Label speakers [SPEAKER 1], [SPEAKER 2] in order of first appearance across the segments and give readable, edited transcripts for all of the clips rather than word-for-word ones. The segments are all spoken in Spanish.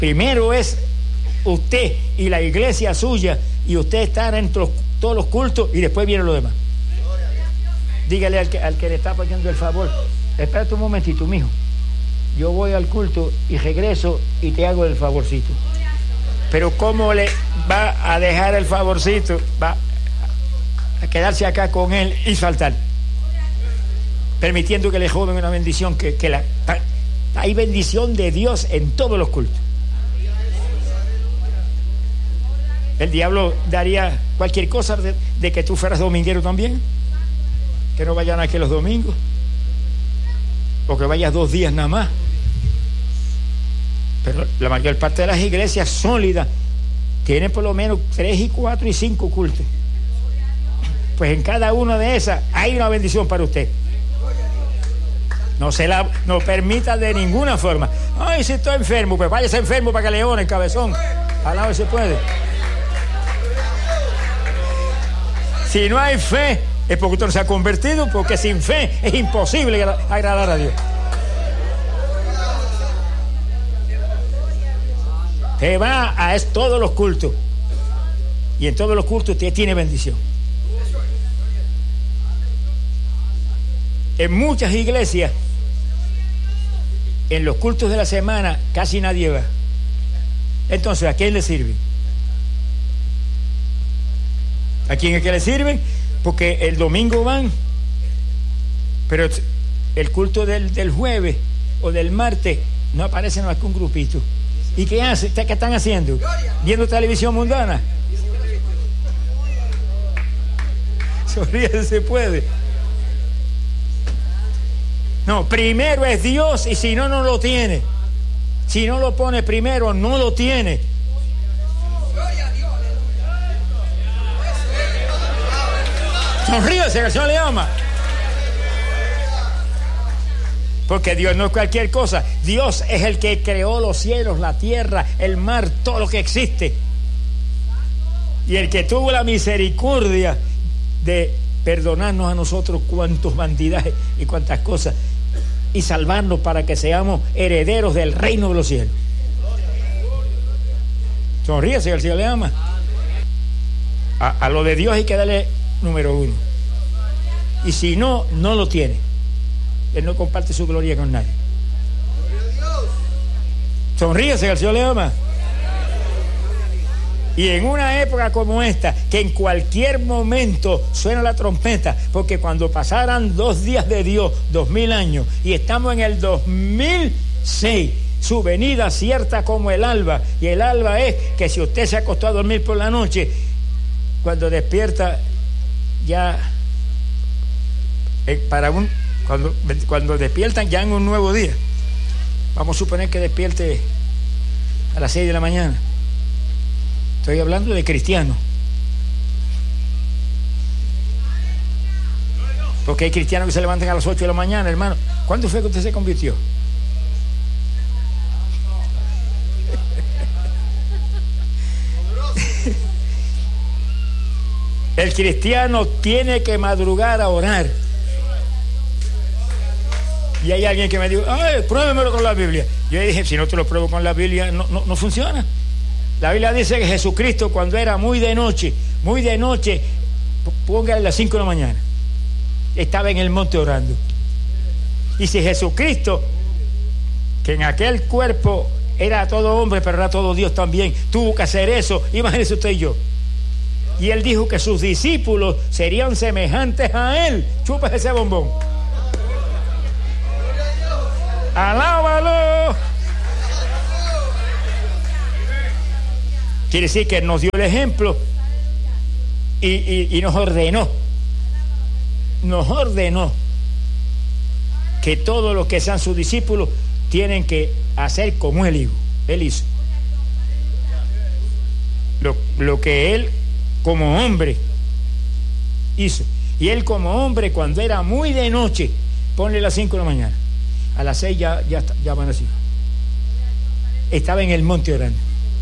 [SPEAKER 1] Primero es usted y la iglesia suya, y usted estar en todos los cultos, y después viene lo demás. Dígale al que le está pagando el favor: espérate un momentito, mijo, yo voy al culto y regreso y te hago el favorcito. Pero ¿cómo le va a dejar el favorcito? Va a quedarse acá con él y faltar, permitiendo que le joden una bendición hay bendición de Dios en todos los cultos. El diablo daría cualquier cosa de que tú fueras dominguero también, que no vayan aquí los domingos, o que vayas 2 días nada más. Pero la mayor parte de las iglesias sólidas tienen por lo menos 3 y 4 y 5 cultos. Pues en cada una de esas hay una bendición para usted. No permita de ninguna forma: ay, si estoy enfermo, pues váyase enfermo para que le oren, cabezón. Al lado se puede. Si no hay fe, es porque usted no se ha convertido, porque sin fe es imposible agradar a Dios. Usted va a todos los cultos, y en todos los cultos usted tiene bendición. En muchas iglesias, en los cultos de la semana, casi nadie va. Entonces, ¿a quién le sirve? ¿A quién es que le sirven? Porque el domingo van, pero el culto del jueves o del martes no aparece más que un grupito. ¿Y qué hace? ¿Qué están haciendo? ¿Viendo televisión mundana? Sonríe, se puede. No, primero es Dios, y si no, no lo tiene. Si no lo pone primero, no lo tiene. Sonríese, que el Señor le ama. Porque Dios no es cualquier cosa. Dios es el que creó los cielos, la tierra, el mar, todo lo que existe. Y el que tuvo la misericordia de perdonarnos a nosotros cuantos bandidajes y cuantas cosas, y salvarnos para que seamos herederos del reino de los cielos. Sonríese, que el Señor le ama. A lo de Dios hay que darle número 1. Y si no, no lo tiene. Él no comparte su gloria con nadie. Sonríese, que el Señor le ama. Y en una época como esta, que en cualquier momento suena la trompeta, porque cuando pasaran 2 días de Dios, 2000 años, y estamos en el 2006, su venida cierta como el alba. Y el alba es que si usted se acostó a dormir por la noche, cuando despierta ya cuando despiertan ya en un nuevo día. Vamos a suponer que despierte a las 6 de la mañana. Estoy hablando de cristianos, porque hay cristianos que se levantan a las 8 de la mañana, hermano. ¿Cuándo fue que usted se convirtió? El cristiano tiene que madrugar a orar. Y hay alguien que me dijo: ay, pruébemelo con la Biblia. Yo le dije: si no te lo pruebo con la Biblia, no funciona. La Biblia dice que Jesucristo, cuando era muy de noche, póngale las 5 de la mañana, estaba en el monte orando. Y si Jesucristo, que en aquel cuerpo era todo hombre, pero era todo Dios también, tuvo que hacer eso, imagínese usted y yo. Y él dijo que sus discípulos serían semejantes a él. Chúpese ese bombón. ¡Alábalo! Quiere decir que Él nos dio el ejemplo y nos ordenó que todos los que sean sus discípulos tienen que hacer como Él hizo. Él hizo lo que Él como hombre hizo. Y Él como hombre, cuando era muy de noche, ponle las 5 de la mañana, a las 6 ya amaneció. Estaba en el monte orando.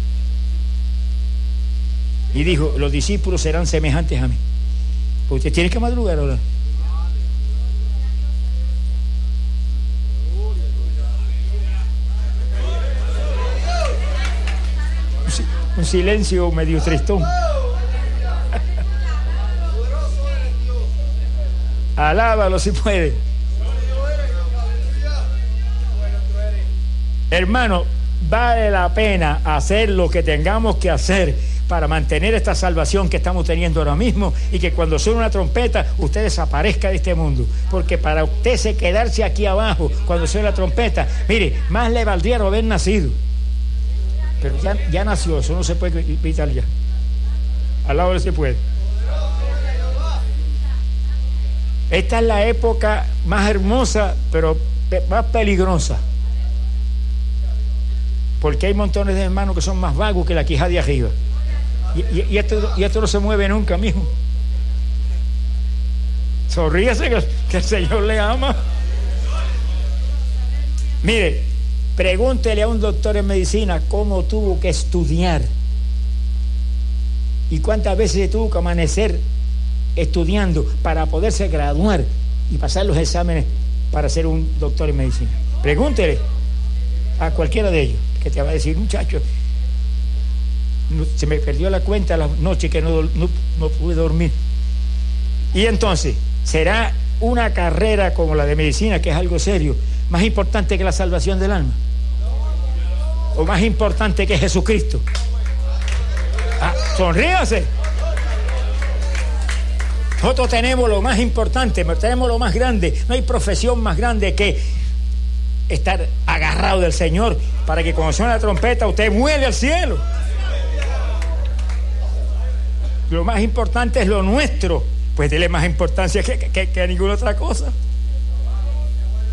[SPEAKER 1] Y dijo: los discípulos serán semejantes a mí. Pues usted tiene que madrugar ahora. un silencio medio tristón. Alábalo si puede. Hermano, vale la pena hacer lo que tengamos que hacer para mantener esta salvación que estamos teniendo ahora mismo, y que cuando suene una trompeta usted desaparezca de este mundo, porque para usted se quedarse aquí abajo cuando suene la trompeta, mire, más le valdría no haber nacido, pero ya nació, eso no se puede evitar ya. Al lado no se puede. Esta es la época más hermosa, pero más peligrosa, porque hay montones de hermanos que son más vagos que la quijada de arriba. Y esto no se mueve nunca, mijo. Sonríase que el Señor le ama. Mire, pregúntele a un doctor en medicina cómo tuvo que estudiar y cuántas veces se tuvo que amanecer estudiando para poderse graduar y pasar los exámenes para ser un doctor en medicina. Pregúntele a cualquiera de ellos, que te va a decir, muchacho, se me perdió la cuenta la noche que no pude dormir. Y entonces, ¿será una carrera como la de medicina, que es algo serio, más importante que la salvación del alma? ¿O más importante que Jesucristo? Sonríase. Nosotros tenemos lo más importante, tenemos lo más grande. No hay profesión más grande que estar agarrado del Señor, para que cuando suene la trompeta usted vuele al cielo. Lo más importante es lo nuestro, pues dele más importancia que a ninguna otra cosa,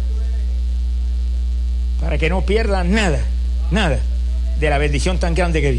[SPEAKER 1] para que no pierdan nada de la bendición tan grande que viene.